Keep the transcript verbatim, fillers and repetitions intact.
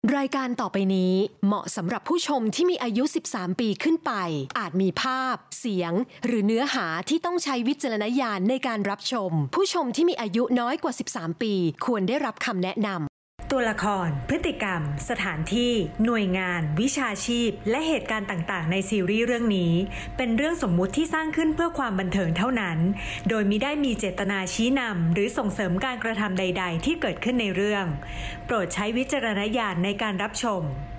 รายการต่อไปนี้เหมาะสำหรับผู้ชมที่มีอายุสิบสามปีขึ้นไปอาจมีภาพเสียงหรือเนื้อหาที่ต้องใช้วิจารณญาณในการรับชมผู้ชมที่มีอายุน้อยกว่าสิบสามปีควรได้รับคำแนะนำตัวละครพฤติกรรมสถานที่หน่วยงานวิชาชีพและเหตุการณ์ต่างๆในซีรีส์เรื่องนี้เป็นเรื่องสมมุติที่สร้างขึ้นเพื่อความบันเทิงเท่านั้นโดยมิได้มีเจตนาชี้นำหรือส่งเสริมการกระทำใดๆที่เกิดขึ้นในเรื่องโปรดใช้วิจารณญาณในการรับชม